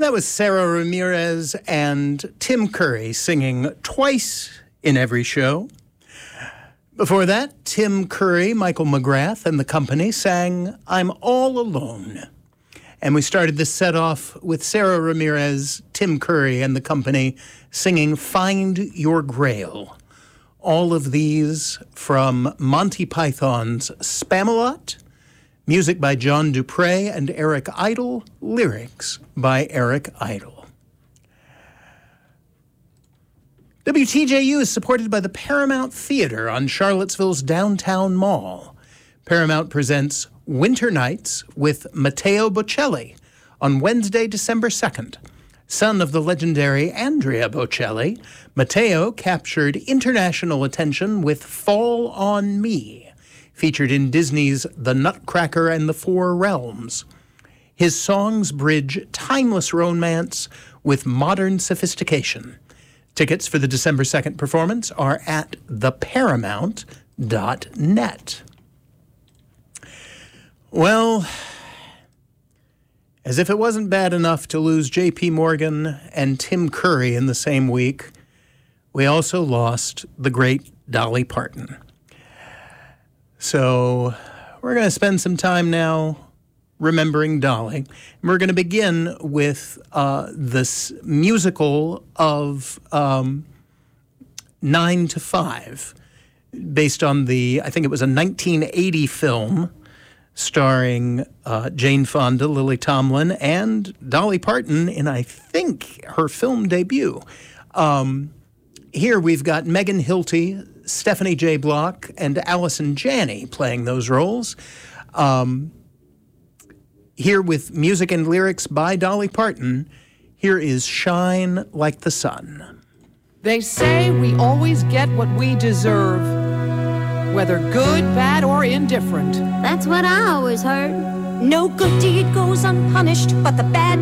That was Sarah Ramirez and Tim Curry singing Twice in Every Show. Before that, Tim Curry, Michael McGrath, and the company sang I'm All Alone. And we started this set off with Sarah Ramirez, Tim Curry, and the company singing Find Your Grail. All of these from Monty Python's Spamalot. Music by John Dupre and Eric Idle. Lyrics by Eric Idle. WTJU is supported by the Paramount Theater on Charlottesville's Downtown Mall. Paramount presents Winter Nights with Matteo Bocelli on Wednesday, December 2nd. Son of the legendary Andrea Bocelli, Matteo captured international attention with Fall on Me, featured in Disney's The Nutcracker and the Four Realms. His songs bridge timeless romance with modern sophistication. Tickets for the December 2nd performance are at theparamount.net. Well, as if it wasn't bad enough to lose J.P. Morgan and Tim Curry in the same week, we also lost the great Dolly Parton. So we're going to spend some time now remembering Dolly. And we're going to begin with this musical of 9 to 5, based on I think it was a 1980 film starring Jane Fonda, Lily Tomlin, and Dolly Parton in, I think, her film debut. Here we've got Megan Hilty, Stephanie J. Block, and Allison Janney playing those roles. Here with music and lyrics by Dolly Parton, here is Shine Like the Sun. They say we always get what we deserve, whether good, bad, or indifferent. That's what I always heard. No good deed goes unpunished, but the bad